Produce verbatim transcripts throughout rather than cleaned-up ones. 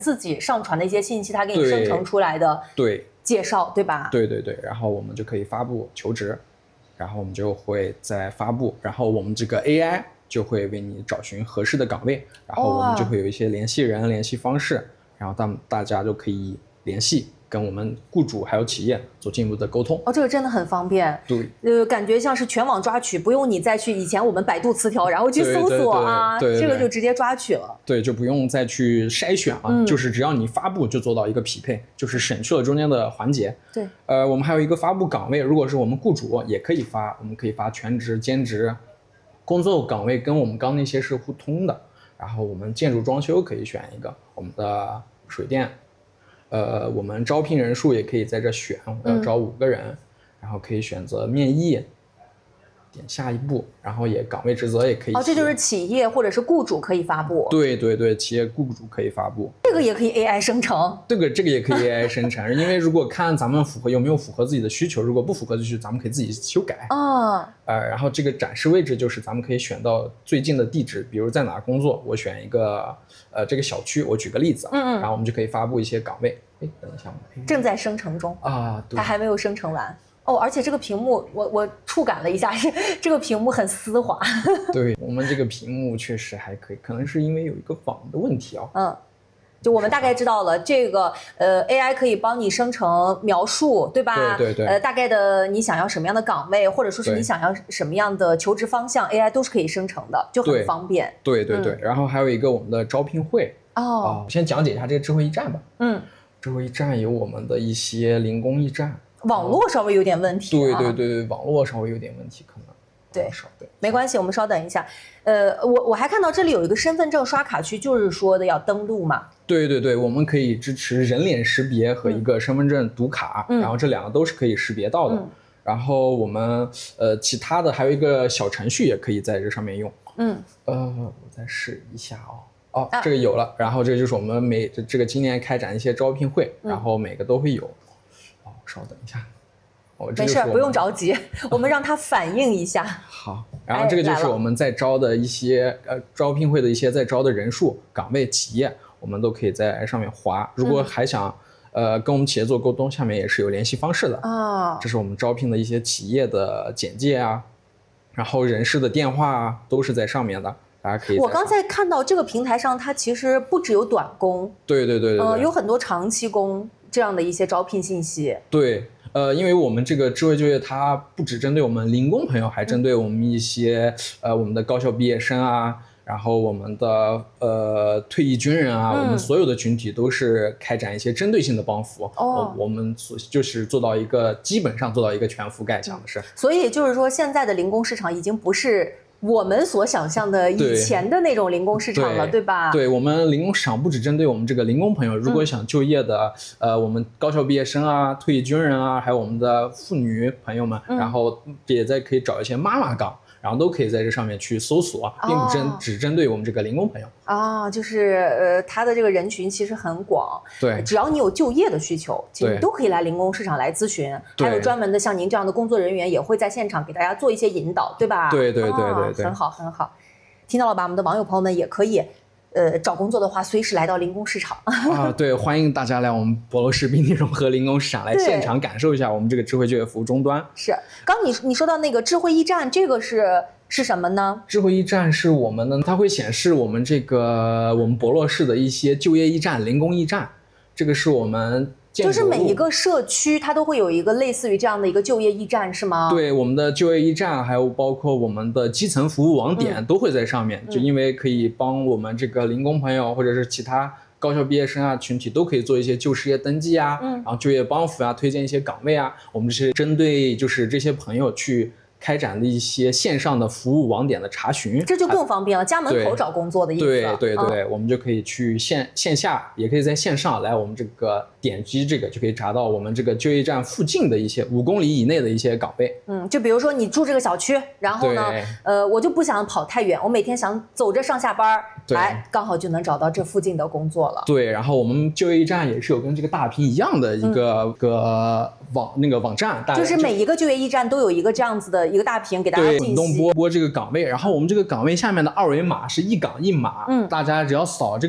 自己上传的一些信息，它给你生成出来的对介绍， 对, 对吧？ 对对对，然后我们就可以发布求职，然后我们就会再发布，然后我们这个 A I 就会为你找寻合适的岗位，然后我们就会有一些联系人、联系方式，然后大大家就可以联系，跟我们雇主还有企业做进一步的沟通。 哦，这个真的很方便。 对， 呃，感觉像是全网抓取，不用你再去以前我们百度词条，然后去搜索啊， 对对对对对对， 这个就直接抓取了。 对，就不用再去筛选了，嗯、就是只要你发布就做到一个匹配，就是省去了中间的环节。 对， 呃，我们还有一个发布岗位，如果是我们雇主也可以发，我们可以发全职、兼职，工作岗位跟我们刚那些是互通的。然后我们建筑装修可以选一个，我们的水电。呃，我们招聘人数也可以在这选，我要招五个人，嗯、然后可以选择面议，点下一步，然后也岗位职责也可以。 哦，这就是企业或者是雇主可以发布。 对对对，企业雇主可以发布。 这个也可以 A I 生成。 这个这个也可以 A I 生成，因为如果看咱们符合有没有符合自己的需求，如果不符合的需求，咱们可以自己修改。 哦。 呃，然后这个展示位置就是咱们可以选到最近的地址，比如在哪工作，我选一个呃这个小区，我举个例子，嗯嗯，然后我们就可以发布一些岗位。哎，等一下， 正在生成中啊，对， 它还没有生成完。哦，而且这个屏幕，我我触感了一下，是这个屏幕很丝滑。 对，我们这个屏幕确实还可以，可能是因为有一个网的问题啊、哦。 嗯，就我们大概知道了，这个呃 A I 可以帮你生成描述，对吧？ 对对对。 呃，大概的你想要什么样的岗位，或者说是你想要什么样的求职方向 ，A I 都是可以生成的，就很方便。 对对 对, 对、嗯。然后还有一个我们的招聘会。 哦。 哦，先讲解一下这个智慧驿站吧。 嗯。 智慧驿站有我们的一些零工驿站。 网络稍微有点问题、 啊、对对对对，网络稍微有点问题，可能对对，没关系，我们稍等一下。呃，我我还看到这里有一个身份证刷卡区，就是说的要登录嘛。 对对对，我们可以支持人脸识别和一个身份证读卡，嗯、然后这两个都是可以识别到的。嗯、然后我们呃其他的还有一个小程序也可以在这上面用。嗯，呃，我再试一下哦。哦，啊、这个有了，然后这就是我们每这个今年开展一些招聘会，嗯、然后每个都会有。稍等一下， 哦、没事，不用着急，我们让它反映一下。 好，然后这个就是我们在招的一些、哎、呃招聘会的一些在招的人数、岗位、企业，我们都可以在上面划。如果还想、嗯、呃跟我们企业做沟通，下面也是有联系方式的啊。这是我们招聘的一些企业的简介啊，然后人事的电话啊，都是在上面的。大家可以。 我刚才看到这个平台上，它其实不只有短工， 对对对对对、呃， 有很多长期工。这样的一些招聘信息， 对，呃，因为我们这个智慧就业，它不只针对我们零工朋友，还针对我们一些、嗯、呃我们的高校毕业生啊，然后我们的呃退役军人啊、嗯，我们所有的群体都是开展一些针对性的帮扶。哦，我们就是做到一个基本上做到一个全覆盖，讲的是、嗯。 所以就是说，现在的零工市场已经不是我们所想象的以前的那种零工市场了， 对, 对吧？ 对，我们零工市场不只针对我们这个零工朋友，如果想就业的、嗯、呃，我们高校毕业生啊、退役军人啊，还有我们的妇女朋友们，嗯、然后也在可以找一些妈妈岗，然后都可以在这上面去搜索，并不针、哦、只针对我们这个零工朋友啊、哦，就是呃，他的这个人群其实很广， 对， 只要你有就业的需求，其实你都可以来零工市场来咨询，还有专门的像您这样的工作人员也会在现场给大家做一些引导，对吧？ 对对对对对，哦、 很好很好，听到了吧？我们的网友朋友们也可以。呃，找工作的话，随时来到零工市场啊！对，欢迎大家来我们博罗士宾利融合零工市场来现场感受一下我们这个智慧就业服务终端。 是，刚你你说到那个智慧驿站，这个是是什么呢？ 智慧驿站是我们的，它会显示我们这个我们博罗市的一些就业驿站、零工驿站，这个是我们。 就是每一个社区它都会有一个类似于这样的一个就业驿站是吗？ 对，我们的就业驿站还有包括我们的基层服务网点都会在上面、嗯、就因为可以帮我们这个零工朋友或者是其他高校毕业生啊群体都可以做一些就失业登记啊、嗯、然后就业帮扶啊，推荐一些岗位啊，我们是针对就是这些朋友去开展的一些线上的服务网点的查询， 这就更方便了，家门口找工作的意思。 对对 对, 对、嗯、我们就可以去线线下，也可以在线上来，我们这个点击这个就可以查到我们这个就业站附近的一些五公里以内的一些岗位。 嗯，就比如说你住这个小区，然后呢，呃，我就不想跑太远，我每天想走着上下班，来刚好就能找到这附近的工作了。 对，然后我们就业站也是有跟这个大屏一样的一个、嗯、个网那个网站， 就是每一个就业驿站都有一个这样子的一个大屏给大家信息， 滚动播播这个岗位，然后我们这个岗位下面的二维码是一岗一码，嗯，大家只要扫这个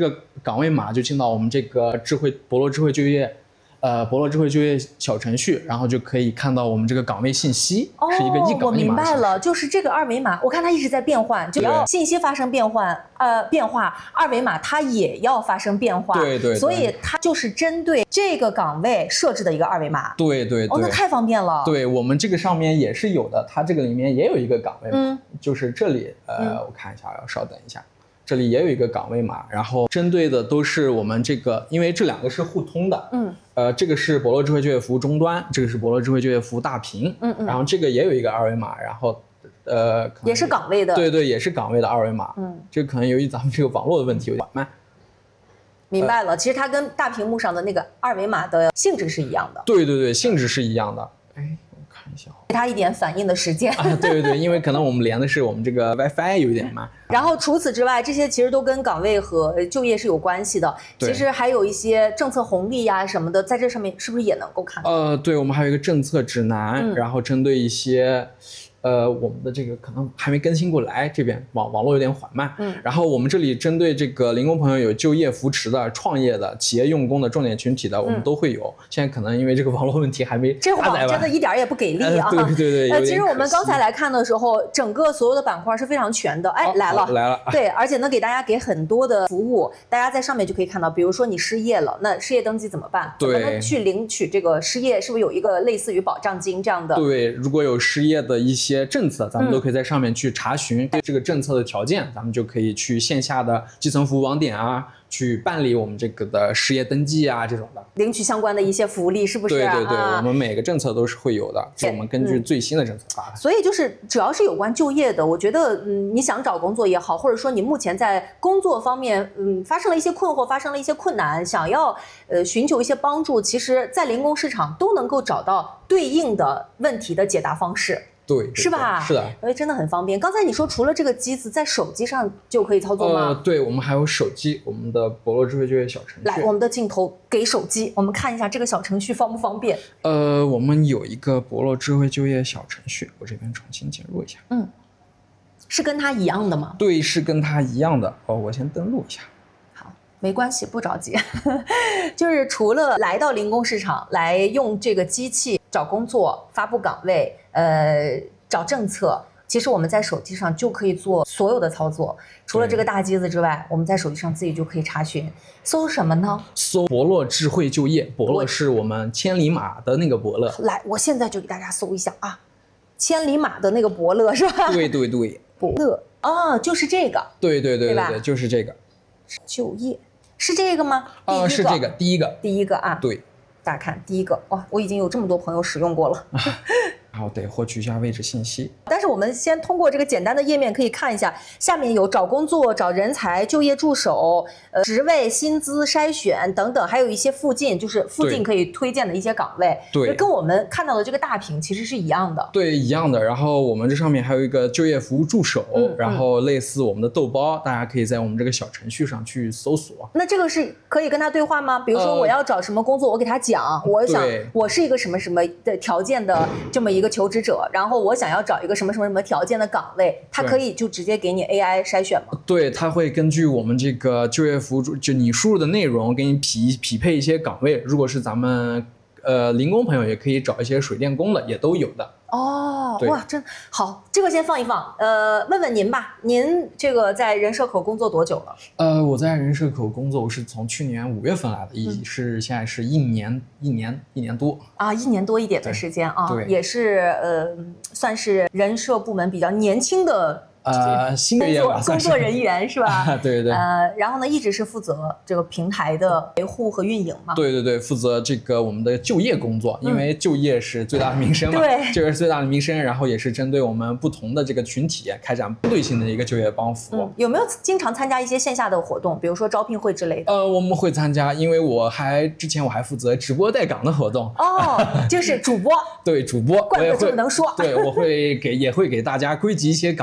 岗位码就进到我们这个智慧博洛智慧就业。呃，博洛智慧就业小程序，然后就可以看到我们这个岗位信息， 哦、 是一个一岗一码。 我明白了，就是这个二维码，我看它一直在变换，只要信息发生变换，呃，变化，二维码它也要发生变化。 对 对, 对。 所以它就是针对这个岗位设置的一个二维码。 对对对。 哦，那太方便了。 对，我们这个上面也是有的，它这个里面也有一个岗位码， 嗯、 就是这里，呃，嗯、我看一下，要稍等一下。这里也有一个岗位码，然后针对的都是我们这个，因为这两个是互通的， 嗯， 呃，这个是博洛智慧就业服务终端，这个是博洛智慧就业服务大屏， 嗯嗯， 然后这个也有一个二维码，然后，呃， 也是岗位的， 对对，也是岗位的二维码， 嗯， 这可能由于咱们这个网络的问题有点慢。 明白了，呃、其实它跟大屏幕上的那个二维码的性质是一样的。 对对对，性质是一样的。哎。看一下， 给他一点反应的时间啊，对对对，因为可能我们连的是我们这个 WiFi 有点慢。 然后除此之外，这些其实都跟岗位和就业是有关系的。其实还有一些政策红利呀、啊、什么的，在这上面是不是也能够看到？ 呃，对，我们还有一个政策指南，嗯、然后针对一些。呃，我们的这个可能还没更新过来，这边网网络有点缓慢。 嗯， 然后我们这里针对这个零工朋友有就业扶持的、创业的、企业用工的重点群体的，嗯、我们都会有。现在可能因为这个网络问题还没这网真的一点也不给力啊！ 呃、对对对， 呃，其实我们刚才来看的时候，整个所有的板块是非常全的。哎， 哦、 来了来了。 对，而且能给大家给很多的服务，大家在上面就可以看到，比如说你失业了，那失业登记怎么办？ 对， 怎么去领取这个失业？是不是有一个类似于保障金这样的？ 对，如果有失业的一些政策，咱们。都可以在上面去查询这个政策的条件，咱们就可以去线下的基层服务网点啊，去办理我们这个的失业登记啊，这种的领取相关的一些福利，是不是？ 对对对， 啊、 我们每个政策都是会有的，是我们根据最新的政策发的。 嗯、所以就是只要是有关就业的，我觉得嗯，你想找工作也好，或者说你目前在工作方面嗯发生了一些困惑，发生了一些困难，想要呃寻求一些帮助，其实在零工市场都能够找到对应的问题的解答方式。 对, 对, 对， 是吧？ 是的， 所以真的很方便。刚才你说除了这个机子，在手机上就可以操作吗？ 呃，对，我们还有手机，我们的博洛智慧就业小程序。 来，我们的镜头给手机，我们看一下这个小程序方不方便？ 呃，我们有一个博洛智慧就业小程序，我这边重新进入一下。 嗯，是跟它一样的吗？ 对，是跟它一样的。哦，我先登录一下。 好，没关系，不着急。就是除了来到零工市场来用这个机器找工作、发布岗位。呃，找政策，其实我们在手机上就可以做所有的操作。除了这个大机子之外，我们在手机上自己就可以查询。搜什么呢？ 搜博洛智慧就业，博洛是我们千里马的那个伯乐。 来，我现在就给大家搜一下啊，千里马的那个伯乐是吧？ 对对对， 伯乐哦，就是这个。 对对对对吧？ 对，就是这个。 就业是这个吗？ 呃，是这个，第一个。 第一个啊。 对。 大家看第一个，哇，我已经有这么多朋友使用过了。 然后得获取一下位置信息， 但是我们先通过这个简单的页面可以看一下，下面有找工作、找人才、就业助手、呃职位、薪资筛选等等，还有一些附近，就是附近可以推荐的一些岗位， 对， 跟我们看到的这个大屏其实是一样的， 对，一样的。然后我们这上面还有一个就业服务助手， 嗯、 然后类似我们的豆包，大家可以在我们这个小程序上去搜索。 那这个是可以跟他对话吗？比如说我要找什么工作，呃、我给他讲，我想我是一个什么什么的条件的这么一个求职者，然后我想要找一个什么什么什么条件的岗位，它可以就直接给你 A I 筛选吗？ 对，它会根据我们这个就业服务，就你输入的内容，给你匹匹配一些岗位。如果是咱们呃零工朋友，也可以找一些水电工的，也都有的。 哦，哇，真好，这个先放一放。呃，问问您吧，您这个在人社口工作多久了？ 呃，我在人社口工作，我是从去年五月份来的，已、嗯、是现在是一年一年一年多啊，一年多一点的时间啊， 对， 也是呃，算是人社部门比较年轻的。 呃，新工作工作人员是吧？ 对对对。 呃，然后呢，一直是负责这个平台的维护和运营嘛。 对对对，负责这个我们的就业工作， 嗯、 因为就业是最大的民生嘛。 对， 这个是最大的民生，然后也是针对我们不同的这个群体开展针对性的一个就业帮扶。 嗯、有没有经常参加一些线下的活动，比如说招聘会之类的？ 呃，我们会参加，因为我还之前我还负责直播带岗的活动。 哦，就是主播。 对，主播， 怪不得这么能说。 对，我会给也会给大家归集一些岗位，在我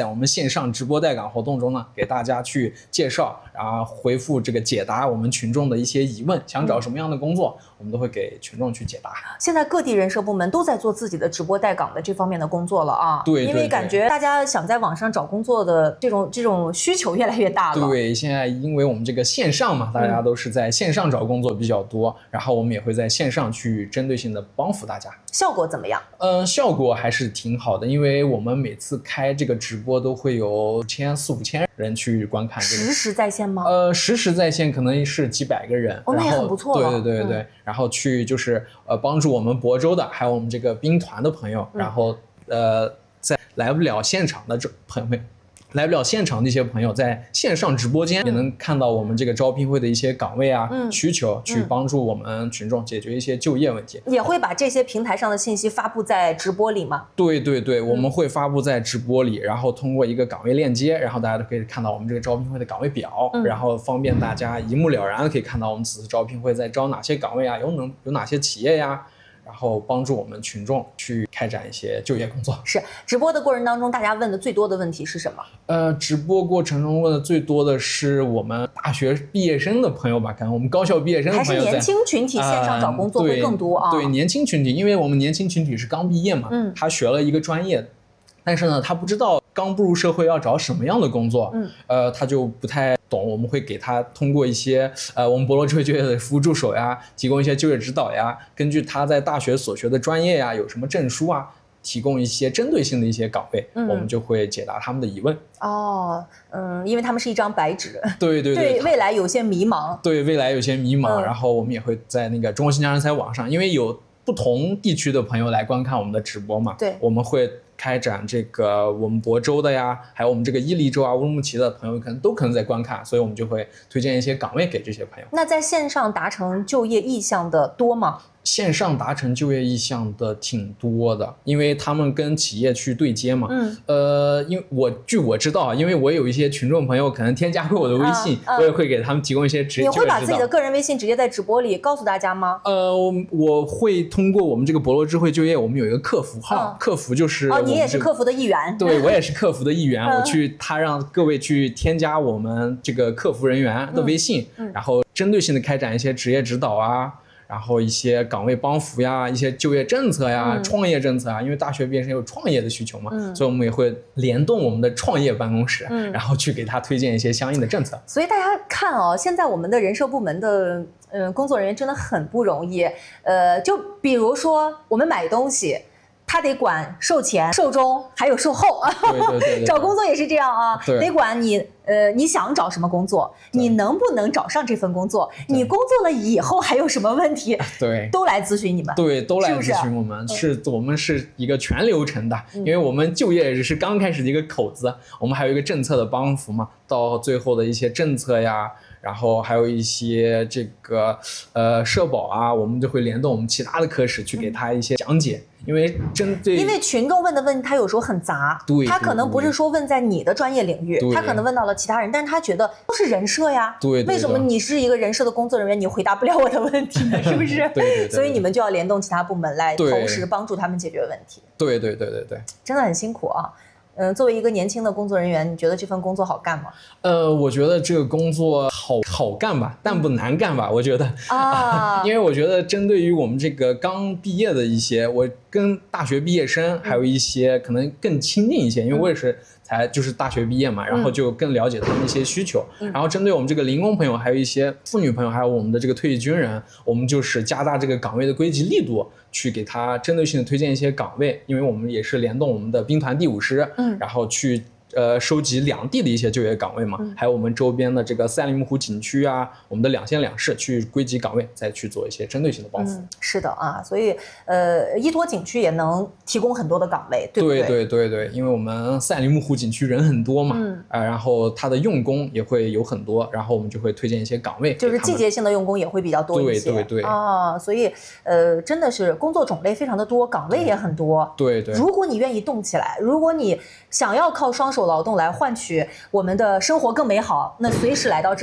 我们线上直播带岗活动中呢，给大家去介绍，然后回复这个解答我们群众的一些疑问，想找什么样的工作，我们都会给群众去解答。 现在各地人社部门都在做自己的直播带岗的这方面的工作了啊， 对， 因为感觉大家想在网上找工作的这种这种需求越来越大了。 对，现在因为我们这个线上嘛，大家都是在线上找工作比较多，嗯、然后我们也会在线上去针对性的帮扶大家。 效果怎么样？ 呃，效果还是挺好的，因为我们每次开这个直播都会有千四五千人去观看、这个。 实时在线吗？ 呃，实时在线可能是几百个人， 哦，那也很不错了。 对对对对，嗯、然后去就是呃帮助我们亳州的，还有我们这个兵团的朋友，嗯、然后呃在来不了现场的这朋友们。来不了现场的一些朋友，在线上直播间也能看到我们这个招聘会的一些岗位啊、嗯、需求，去帮助我们群众解决一些就业问题。 也会把这些平台上的信息发布在直播里吗？ 对对对，我们会发布在直播里，然后通过一个岗位链接，然后大家都可以看到我们这个招聘会的岗位表，嗯、然后方便大家一目了然的可以看到我们此次招聘会在招哪些岗位啊，有能有哪些企业呀。然后帮助我们群众去开展一些就业工作。 是直播的过程当中，大家问的最多的问题是什么？ 呃，直播过程中问的最多的是我们大学毕业生的朋友吧，可能我们高校毕业生的朋友在， 还是年轻群体线上找工作会更多啊？ 呃、对, 对，年轻群体，因为我们年轻群体是刚毕业嘛，嗯，他学了一个专业，但是呢，他不知道刚步入社会要找什么样的工作，嗯，呃，他就不太懂。我们会给他通过一些呃，我们博罗智慧就业的服务助手呀，提供一些就业指导呀，根据他在大学所学的专业呀，有什么证书啊，提供一些针对性的一些岗位，嗯、我们就会解答他们的疑问。 哦，嗯，因为他们是一张白纸， 对对对, 对未来有些迷茫， 对未来有些迷茫，嗯、然后我们也会在那个中国新疆人才网上，因为有不同地区的朋友来观看我们的直播嘛， 对， 我们会开展这个我们亳州的呀，还有我们这个伊犁州啊、乌鲁木齐的朋友可能都可能在观看，所以我们就会推荐一些岗位给这些朋友。 那在线上达成就业意向的多吗？ 线上达成就业意向的挺多的，因为他们跟企业去对接嘛。嗯，呃，因为我据我知道，因为我有一些群众朋友可能添加过我的微信，啊啊、我也会给他们提供一些职业。 你会把自己的个人微信直接在直播里告诉大家吗？ 呃，我会通过我们这个博罗智慧就业，我们有一个客服号，嗯、客服就是哦，你也是客服的一员。 对，我也是客服的一员。嗯、我去，他让各位去添加我们这个客服人员的微信，嗯嗯、然后针对性的开展一些职业指导啊。然后一些岗位帮扶呀，一些就业政策呀、嗯、创业政策啊，因为大学毕业生有创业的需求嘛，嗯、所以我们也会联动我们的创业办公室，嗯、然后去给他推荐一些相应的政策。 所以大家看哦，现在我们的人社部门的呃工作人员真的很不容易，呃，就比如说我们买东西。他得管售前、售中还有售后啊， 对对对对找工作也是这样啊，得管你呃你想找什么工作，你能不能找上这份工作，你工作了以后还有什么问题， 对， 都来咨询你们， 对，都来咨询我们，是, 是我们是一个全流程的，嗯、因为我们就业只是刚开始的一个口子，我们还有一个政策的帮扶嘛，到最后的一些政策呀。然后还有一些这个呃社保啊，我们就会联动我们其他的科室去给他一些讲解，因为针对因为群众问的问题他有时候很杂， 对， 他可能不是说问在你的专业领域，他可能问到了其他人，但是他觉得都是人社呀， 对， 为什么你是一个人社的工作人员，你回答不了我的问题呢？是不是？ 对对对， 所以你们就要联动其他部门来同时帮助他们解决问题。 对对对对对， 真的很辛苦啊。嗯，作为一个年轻的工作人员，你觉得这份工作好干吗？ 呃，我觉得这个工作好好干吧，但不难干吧，我觉得啊，因为我觉得针对于我们这个刚毕业的一些，我跟大学毕业生还有一些可能更亲近一些，因为我也是才就是大学毕业嘛，然后就更了解他们一些需求。嗯、然后针对我们这个零工朋友，还有一些妇女朋友，还有我们的这个退役军人，我们就是加大这个岗位的归集力度，去给他针对性的推荐一些岗位，因为我们也是联动我们的兵团第五师，嗯，然后去。呃，收集两地的一些就业岗位嘛，嗯、还有我们周边的这个赛里木湖景区啊，我们的两县两市去归集岗位，再去做一些针对性的帮扶。 嗯、是的啊，所以呃，依托景区也能提供很多的岗位，对不对？ 对对对对，因为我们赛里木湖景区人很多嘛，嗯、呃，然后它的用工也会有很多，然后我们就会推荐一些岗位， 就是季节性的用工也会比较多一些。 对对对啊，所以呃，真的是工作种类非常的多，岗位也很多。 对对， 如果你愿意动起来，如果你想要靠双手劳动来换取我们的生活更美好，那随时来到这里，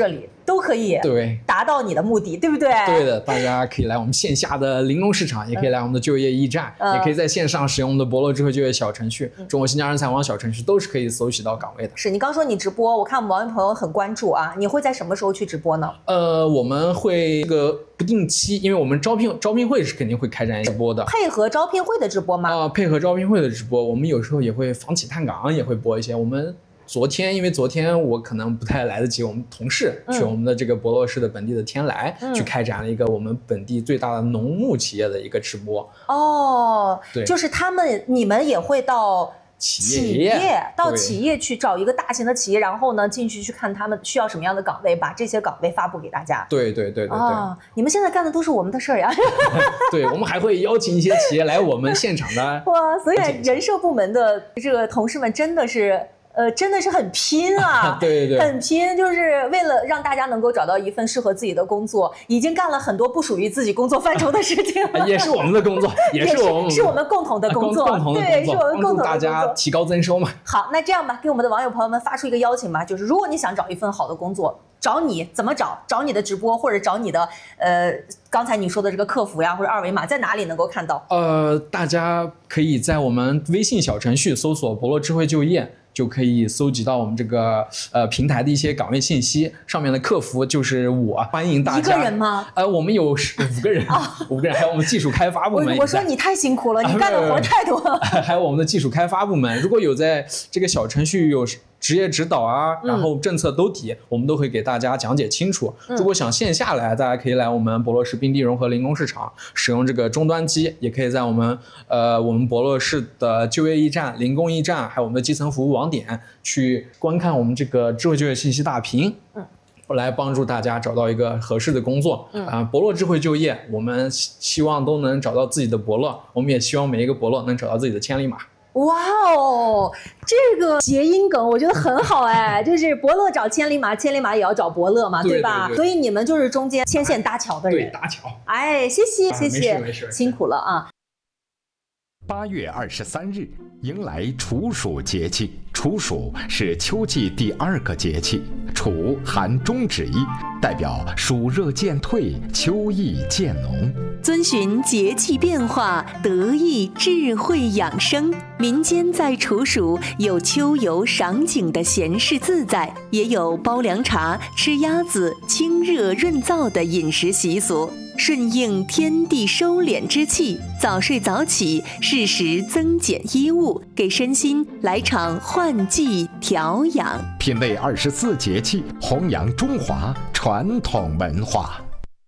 都可以对达到你的目的，对不对？ 对的，大家可以来我们线下的零工市场，也可以来我们的就业驿站， 嗯、 也可以在线上使用我们的博乐智慧就业小程序、嗯、中国新疆人才网小程序，都是可以搜取到岗位的。 是你刚说你直播，我看我们网友朋友很关注啊，你会在什么时候去直播呢？ 呃，我们会这个不定期，因为我们招聘招聘会是肯定会开展直播的。 配合招聘会的直播吗？ 呃，配合招聘会的直播，我们有时候也会房企探岗也会播一些。我们昨天，因为昨天我可能不太来得及，我们同事去我们的这个博乐市的本地的天来、嗯、去开展了一个我们本地最大的农牧企业的一个直播。 哦， 对， 就是他们你们也会到企业, 企业到企业去找一个大型的企业，然后呢进去去看他们需要什么样的岗位，把这些岗位发布给大家。 对对对对对、哦、 你们现在干的都是我们的事儿呀。 对，我们还会邀请一些企业来我们现场的。 哇，所以人社部门的这个同事们真的是呃，真的是很拼啊， 对对对， 很拼，就是为了让大家能够找到一份适合自己的工作，已经干了很多不属于自己工作范畴的事情了。 也是我们的工作，也是我们， 是我们共同的工作， 共同的工作， 对，是我们共同的工作， 大家提高增收嘛。 好，那这样吧，给我们的网友朋友们发出一个邀请吧，就是如果你想找一份好的工作，找你怎么找？找你的直播，或者找你的呃，刚才你说的这个客服呀，或者二维码，在哪里能够看到？ 呃，大家可以在我们微信小程序搜索“博乐智慧就业”。就可以搜集到我们这个呃平台的一些岗位信息，上面的客服就是我，欢迎大家。 一个人吗？ 呃，我们有五个人，五个人，还有我们技术开发部门。 我, 我说你太辛苦了，你干的活太多了。 还有我们的技术开发部门，如果有在这个小程序有职业指导啊，然后政策兜底，嗯、我们都会给大家讲解清楚。如果想线下来，大家可以来我们博乐市滨地融合零工市场，使用这个终端机，也可以在我们呃我们博乐市的就业驿站、零工驿站，还有我们的基层服务网点去观看我们这个智慧就业信息大屏。嗯。来帮助大家找到一个合适的工作。嗯啊，博乐智慧就业，我们希望都能找到自己的伯乐，我们也希望每一个伯乐能找到自己的千里马。 哇哦，这个谐音梗我觉得很好哎，就是伯乐找千里马，千里马也要找伯乐嘛， 对, 对吧？对对对，所以你们就是中间牵线搭桥的人。 对，搭桥。 哎，谢谢、啊、谢谢， 没事没事， 辛苦了啊。 八月二十三日迎来处暑节气，处暑是秋季第二个节气，处含中指意，代表暑热渐退，秋意渐浓。 遵循节气变化，得益智慧养生。民间在处暑有秋游赏景的闲适自在，也有煲凉茶、吃鸭子、清热润燥的饮食习俗。顺应天地收敛之气，早睡早起，适时增减衣物，给身心来场换季调养。 品味二十四节气，弘扬中华传统文化。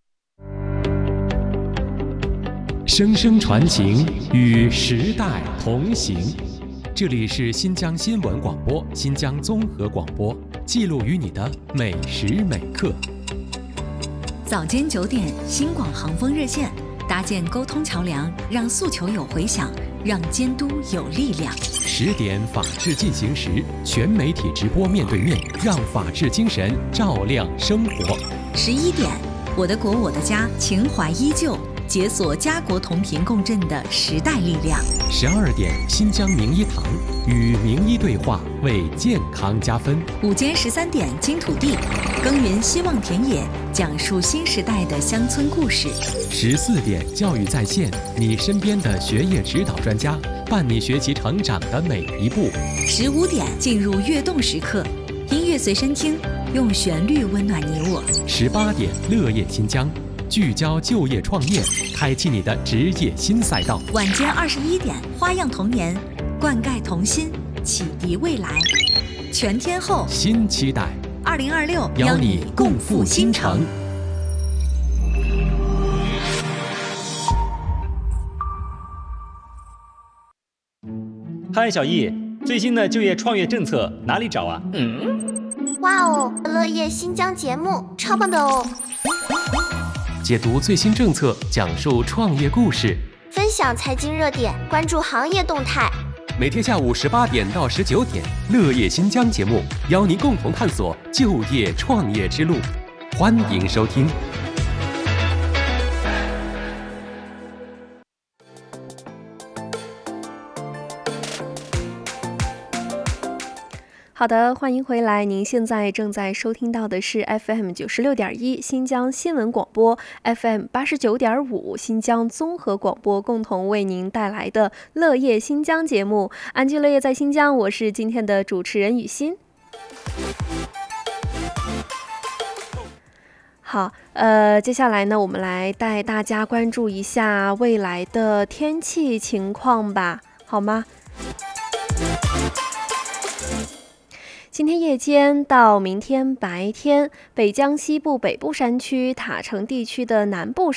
声声传情，与时代同行。这里是新疆新闻广播、新疆综合广播，记录与你的每时每刻。 早间九点，新广航风热线搭建沟通桥梁，让诉求有回响，让监督有力量。 十点，法治进行时，全媒体直播面对面，让法治精神照亮生活。 十一点，我的国我的家，情怀依旧，解锁家国同频共振的时代力量。 十二点，新疆名医堂与名医对话，为健康加分。 午间十三点，金土地耕耘希望田野，讲述新时代的乡村故事。 十四点，教育在线，你身边的学业指导专家，伴你学习成长的每一步。 十五点，进入跃动时刻，音乐随身听，用旋律温暖你我。 十八点，乐业新疆，聚焦就业创业，开启你的职业新赛道。 晚间二十一点，花样童年，灌溉童心，启迪未来。全天候新期待， 二零二六邀你共赴新城。 嗨，小易，最新的就业创业政策哪里找啊？ 嗯，哇哦，乐业新疆节目超棒的哦！ 解读最新政策，讲述创业故事， 分享财经热点，关注行业动态。 每天下午十八点到十九点，乐业新疆节目邀您共同探索就业创业之路，欢迎收听。 好的，欢迎回来。您现在正在收听到的是 F M 九十六点一新疆新闻广播 ，F M 八十九点五新疆综合广播共同为您带来的乐业新疆节目。安居乐业在新疆，我是今天的主持人雨欣。好，呃，接下来呢，我们来带大家关注一下未来的天气情况吧，好吗？今天夜间到明天白天，北疆西部北部山区、塔城地区的南部山